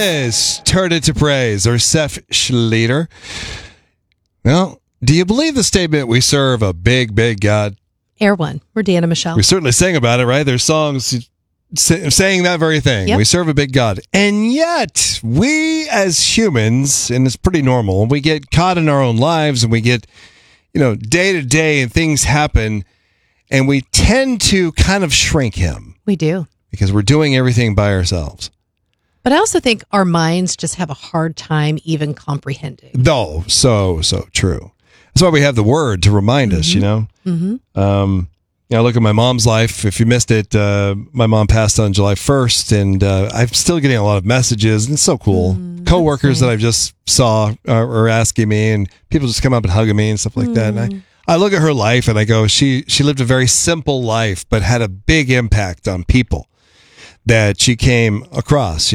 is Turn It to Praise, or Seth Schleter. Well, do you believe the statement, we serve a big, big God? Air One. We're Dan and Michelle. We certainly sang about it, right? There's songs saying that very thing. Yep. We serve a big God. And yet, we as humans, and it's pretty normal, we get caught in our own lives and we get, day to day and things happen, and we tend to kind of shrink him. We do. Because we're doing everything by ourselves. But I also think our minds just have a hard time even comprehending. No, so true. That's why we have the Word to remind us, Mm-hmm. Look at my mom's life. If you missed it, my mom passed on July 1st, and I'm still getting a lot of messages, and it's so cool. Coworkers that I just saw are asking me, and people just come up and hugging me and stuff like that. And I look at her life, and I go, she lived a very simple life, but had a big impact on people that she came across,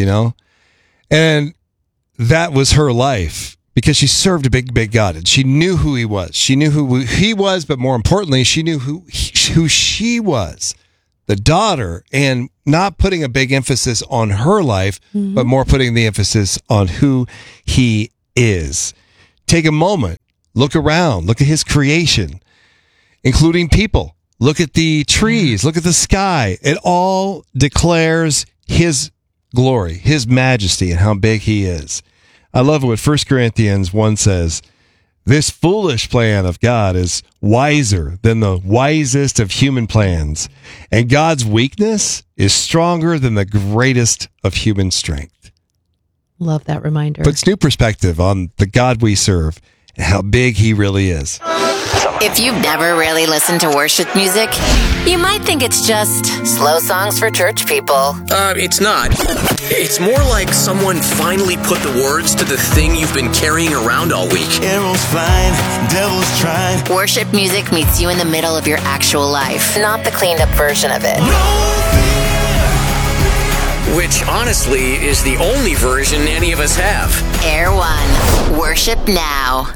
and that was her life because she served a big, big God, and she knew who he was. She knew who he was, but more importantly, she knew who she was, the daughter, and not putting a big emphasis on her life, but more putting the emphasis on who he is. Take a moment, look around, look at his creation, including people. Look at the trees. Look at the sky. It all declares his glory, his majesty, and how big he is. I love what 1 Corinthians 1 says. This foolish plan of God is wiser than the wisest of human plans, and God's weakness is stronger than the greatest of human strength. Love that reminder. Puts new perspective on the God we serve and how big he really is. If you've never really listened to worship music, you might think it's just slow songs for church people. It's not. It's more like someone finally put the words to the thing you've been carrying around all week. Arrows flying, devils trying. Worship music meets you in the middle of your actual life, not the cleaned up version of it. Which, honestly, is the only version any of us have. Air One. Worship now.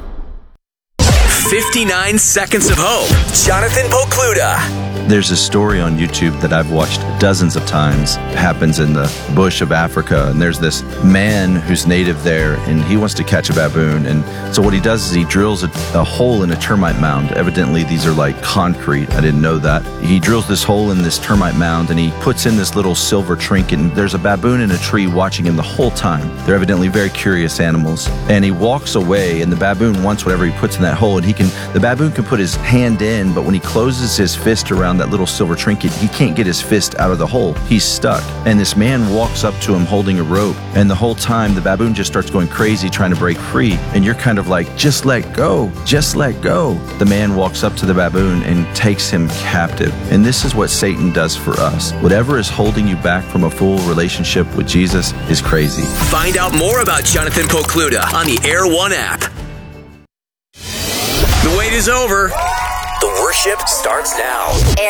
59 Seconds of Hope. Jonathan Pokluda. There's a story on YouTube that I've watched dozens of times. It happens in the bush of Africa, and there's this man who's native there, and he wants to catch a baboon. And so what he does is he drills a hole in a termite mound. Evidently, these are like concrete. I didn't know that. He drills this hole in this termite mound, and he puts in this little silver trinket, and there's a baboon in a tree watching him the whole time. They're evidently very curious animals. And he walks away, and the baboon wants whatever he puts in that hole, and the baboon can put his hand in, but when he closes his fist around that little silver trinket, he can't get his fist out of the hole. He's stuck. And this man walks up to him holding a rope, and the whole time the baboon just starts going crazy trying to break free, and you're kind of like, just let go, just let go. The man walks up to the baboon and takes him captive. And this is what Satan does for us. Whatever is holding you back from a full relationship with Jesus is crazy. Find out more about Jonathan Pokluda on the Air One app. The wait is over. The worship starts now.